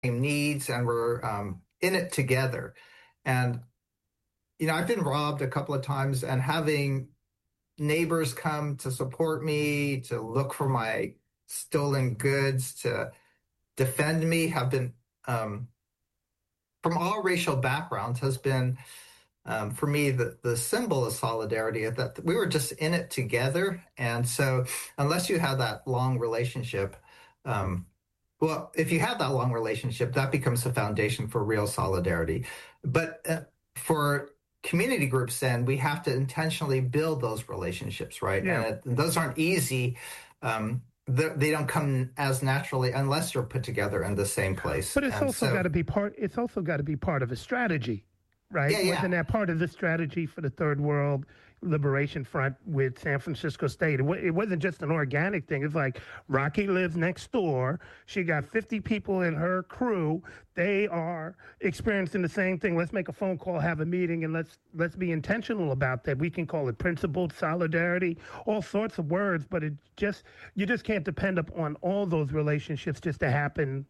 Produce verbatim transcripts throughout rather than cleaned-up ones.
needs, and we're um, in it together. And, you know, I've been robbed a couple of times, and having neighbors come to support me, to look for my stolen goods, to defend me, have been um, from all racial backgrounds, has been um, for me the, the symbol of solidarity, that we were just in it together. And so unless you have that long relationship, um, well, if you have that long relationship, that becomes the foundation for real solidarity. But uh, for community groups, then we have to intentionally build those relationships, right? Yeah. And, it, and those aren't easy. Um, they don't come as naturally unless you're put together in the same place. But it's and also so, got to be part. It's also got to be part of a strategy, right? Yeah, yeah. Wasn't that part of the strategy for the Third World Liberation Front with San Francisco State? It, w- it wasn't just an organic thing. It's like Rocky lives next door. She got fifty people in her crew. They are experiencing the same thing. Let's make a phone call, have a meeting, and let's let's be intentional about that. We can call it principled solidarity, all sorts of words, but it just you just can't depend upon all those relationships just to happen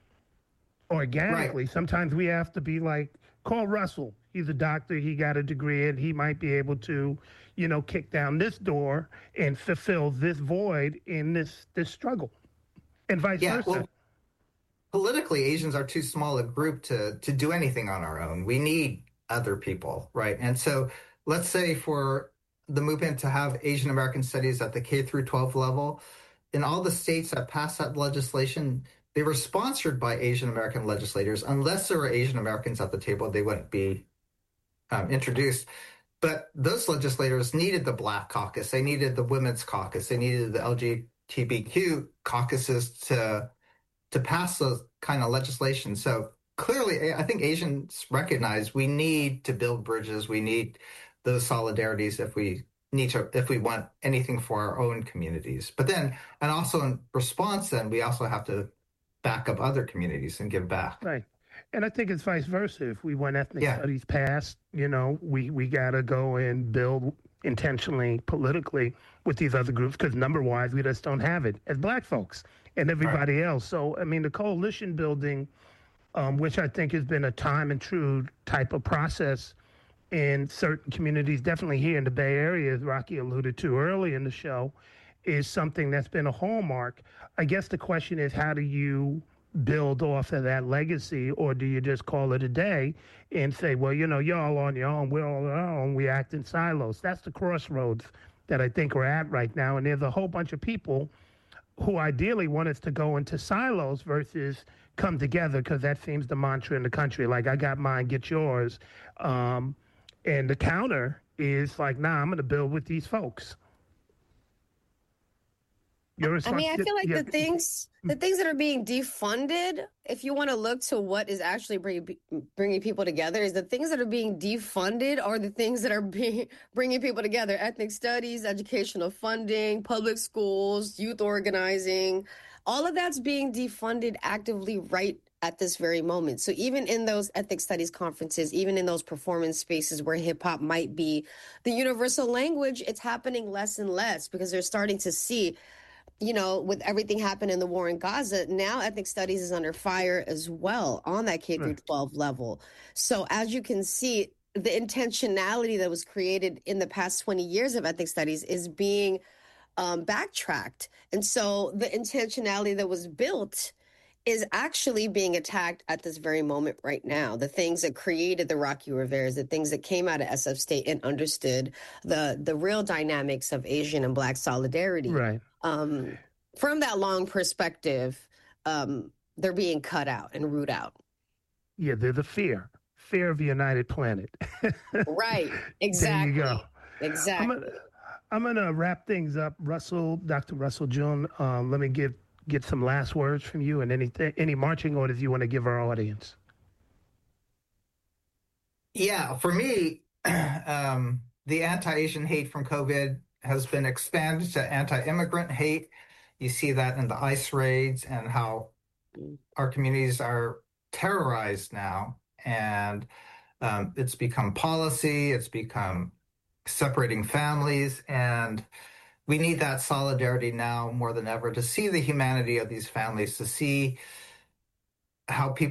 organically. Right. Sometimes we have to be like, call Russell. He's a doctor. He got a degree, and he might be able to, you know, kick down this door and fulfill this void in this this struggle, and vice Yeah, versa. well, politically, Asians are too small a group to to do anything on our own. We need other people, right? And so, let's say for the movement to have Asian American studies at the K through twelve level, in all the states that passed that legislation, they were sponsored by Asian American legislators. Unless there were Asian Americans at the table, they wouldn't be um, introduced. But those legislators needed the Black Caucus, they needed the Women's Caucus, they needed the L G B T Q caucuses to to pass those kind of legislation. So clearly, I think Asians recognize we need to build bridges. We need those solidarities if we need to, if we want anything for our own communities. But then, and also in response, then we also have to back up other communities and give back. Right. And I think it's vice versa. If we want ethnic Yeah. studies passed, you know, we, we got to go and build intentionally, politically with these other groups, because number-wise, we just don't have it as Black folks and everybody Right. else. So, I mean, the coalition building, um, which I think has been a time and true type of process in certain communities, definitely here in the Bay Area, as Rocky alluded to early in the show, is something that's been a hallmark. I guess the question is, how do you build off of that legacy, or do you just call it a day and say, well, you know, you're all on your own, we're all on our own, we act in silos? That's the crossroads that I think we're at right now. And there's a whole bunch of people who ideally want us to go into silos versus come together, because that seems the mantra in the country. Like, I got mine, get yours. Um, and the counter is like, nah, I'm going to build with these folks. I mean, I feel like yeah. the things the things that are being defunded, if you want to look to what is actually bringing bringing people together, is the things that are being defunded are the things that are being bringing people together. Ethnic studies, educational funding, public schools, youth organizing, all of that's being defunded actively right at this very moment. So even in those ethnic studies conferences, even in those performance spaces where hip hop might be the universal language, it's happening less and less because they're starting to see, you know, with everything happening in the war in Gaza, now ethnic studies is under fire as well on that K through twelve level. So as you can see, the intentionality that was created in the past twenty years of ethnic studies is being um, backtracked. And so the intentionality that was built is actually being attacked at this very moment right now. The things that created the Rocky Riveras, the things that came out of S F State and understood the the real dynamics of Asian and Black solidarity. Right. Um, from that long perspective, um, they're being cut out and rooted out. Yeah, they're the fear. Fear of a united planet. Right. Exactly. There you go. Exactly. I'm going to wrap things up. Russell, Doctor Russell June, um, let me give get some last words from you and anything, any marching orders you want to give our audience. Yeah, for me, um, the anti-Asian hate from COVID has been expanded to anti-immigrant hate. You see that in the ICE raids and how our communities are terrorized now. And um, it's become policy, it's become separating families. And we need that solidarity now more than ever to see the humanity of these families, to see how people